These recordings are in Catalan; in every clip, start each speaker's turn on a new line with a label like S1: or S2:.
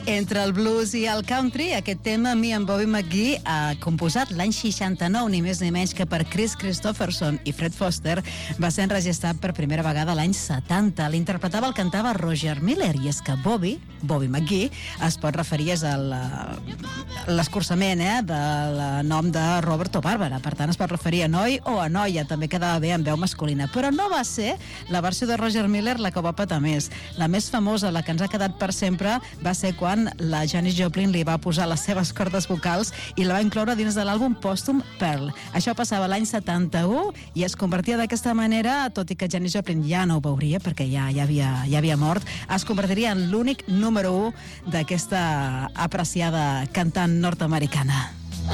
S1: Entre el blues i el country, aquest tema Me and Bobby McGee ha composat l'any 69, ni més ni menys que per Chris Christopherson i Fred Foster, va ser enregistrat per primera vegada l'any 70. L'interpretava, el cantava Roger Miller, i és que Bobby McGee, es pot referir a l'escurçament del nom de Robert o Barbara, per tant es pot referir a noi o a noia, també quedava bé en veu masculina, però no va ser la versió de Roger Miller la que va petar més. La més famosa, la que ens ha quedat per sempre, va ser quan la Janis Joplin li va posar les seves cordes vocals i la va incloure dins de l'àlbum pòstum Pearl. Això passava l'any 71 i es convertia d'aquesta manera, tot i que Janis Joplin ja no ho veuria perquè ja havia mort, es convertiria en l'únic número 1 d'aquesta apreciada cantant nord-americana.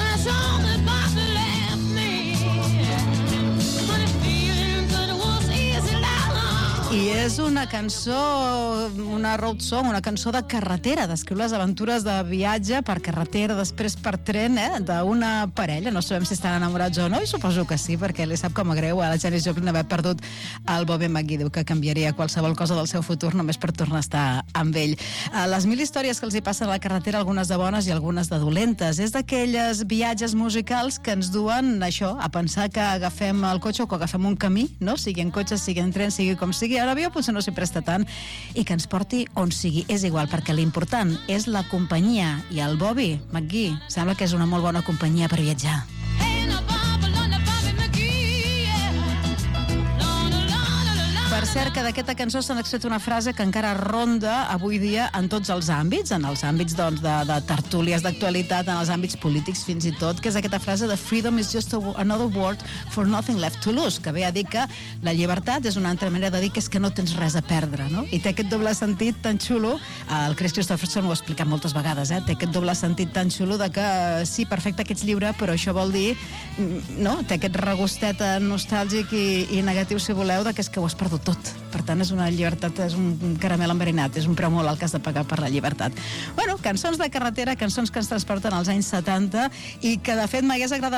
S1: I és una cançó, una road song, una cançó de carretera, descriu les aventures de viatge per carretera, després per tren, d'una parella. No sabem si estan enamorats o no, i suposo que sí, perquè li sap com a greu a la Janis Joplin haver perdut el Bobby McGee. Diu que canviaria qualsevol cosa del seu futur només per tornar a estar amb ell. Les mil històries que els hi passen a la carretera, algunes de bones i algunes de dolentes. És d'aquelles viatges musicals que ens duen això, a pensar que agafem el cotxe o que agafem un camí, no? Sigui en cotxe, sigui en tren, sigui com sigui. Ara l'avió potser no s'hi presta tant, i que ens porti on sigui. És igual, perquè l'important és la companyia, i el Bobby McGee sembla que és una molt bona companyia per viatjar. Per cert, que d'aquesta cançó s'ha extret una frase que encara ronda avui dia en tots els àmbits, en els àmbits de tertúlies d'actualitat, en els àmbits polítics fins i tot, que és aquesta frase de "Freedom is just another word for nothing left to lose", que ve a dir que la llibertat és una altra manera de dir que és que no tens res a perdre, no? I té aquest doble sentit tan xulo, el Chris Christopherson ho ha explicat moltes vegades, té aquest doble sentit tan xulo de que sí, perfecte que ets lliure, però això vol dir, no? Té aquest regustet nostàlgic i negatiu, si voleu, de que és que ho has perdut tot. Per tant, és una llibertat, és un caramel enverinat, és un preu molt alt que has de pagar per la llibertat. Bueno, cançons de carretera, cançons que ens transporten als anys 70 i que, de fet, m'hagués agradat